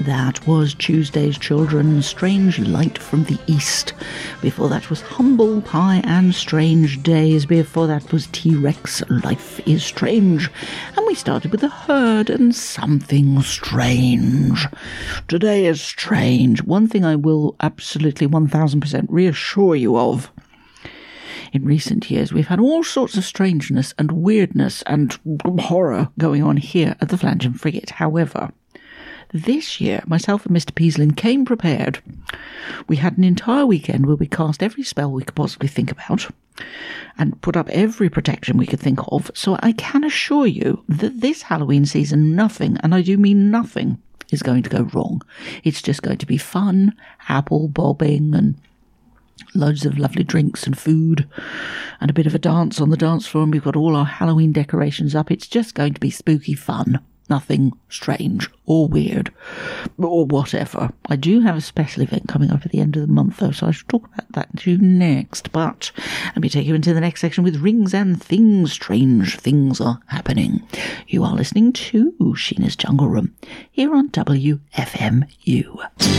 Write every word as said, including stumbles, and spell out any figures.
that was Tuesday's Children, Strange Light from the East. Before that was Humble Pie and Strange Days. Before that was T-Rex, Life is Strange. And we started with The Herd and Something Strange. Today is strange. One thing I will absolutely one thousand percent reassure you of. In recent years, we've had all sorts of strangeness and weirdness and horror going on here at the Flangen Frigate. However, this year, myself and Mister Peaslin came prepared. We had an entire weekend where we cast every spell we could possibly think about and put up every protection we could think of. So I can assure you that this Halloween season, nothing, and I do mean nothing, is going to go wrong. It's just going to be fun, apple bobbing and loads of lovely drinks and food and a bit of a dance on the dance floor, and we've got all our Halloween decorations up. It's just going to be spooky fun. Nothing strange or weird or whatever. I do have a special event coming up at the end of the month, though, so I should talk about that to you next. But let me take you into the next section with Rings and Things. Strange things are happening. You are listening to Sheena's Jungle Room here on W F M U.